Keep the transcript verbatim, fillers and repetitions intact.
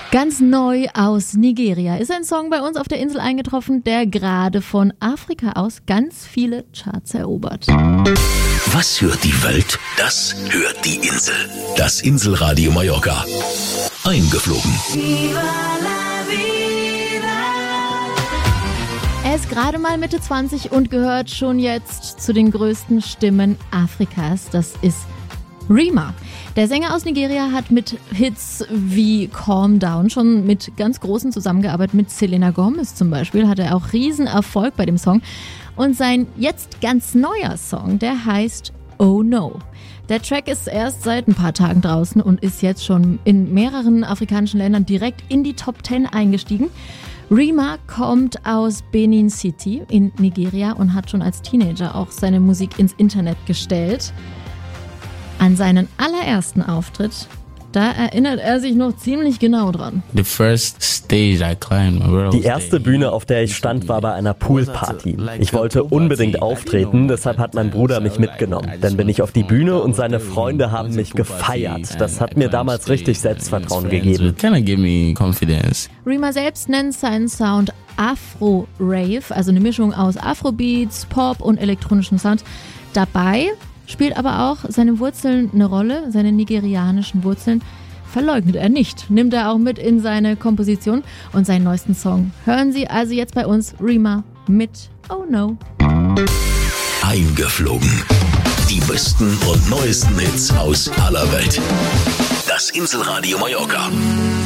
Ganz neu aus Nigeria ist ein Song bei uns auf der Insel eingetroffen, der gerade von Afrika aus ganz viele Charts erobert. Was hört die Welt? Das hört die Insel. Das Inselradio Mallorca. Eingeflogen. Er ist gerade mal Mitte zwanzig und gehört schon jetzt zu den größten Stimmen Afrikas. Das ist Rema. Der Sänger aus Nigeria hat mit Hits wie Calm Down schon mit ganz Großen zusammengearbeitet. Mit Selena Gomez zum Beispiel hat er auch Riesenerfolg bei dem Song. Und sein jetzt ganz neuer Song, der heißt Oh No. Der Track ist erst seit ein paar Tagen draußen und ist jetzt schon in mehreren afrikanischen Ländern direkt in die Top zehn eingestiegen. Rema kommt aus Benin City in Nigeria und hat schon als Teenager auch seine Musik ins Internet gestellt. An seinen allerersten Auftritt, da erinnert er sich noch ziemlich genau dran. The first stage I climbed, Die erste Bühne, auf der ich stand, war bei einer Poolparty. Ich wollte unbedingt auftreten, deshalb hat mein Bruder mich mitgenommen. Dann bin ich auf die Bühne und seine Freunde haben mich gefeiert. Das hat mir damals richtig Selbstvertrauen gegeben. Rema selbst nennt seinen Sound Afro-Rave, also eine Mischung aus Afrobeats, Pop und elektronischen Sounds. Dabei spielt aber auch seine Wurzeln eine Rolle, seine nigerianischen Wurzeln verleugnet er nicht. Nimmt er auch mit in seine Komposition und seinen neuesten Song. Hören Sie also jetzt bei uns Rema mit Oh No. Eingeflogen. Die besten und neuesten Hits aus aller Welt. Das Inselradio Mallorca.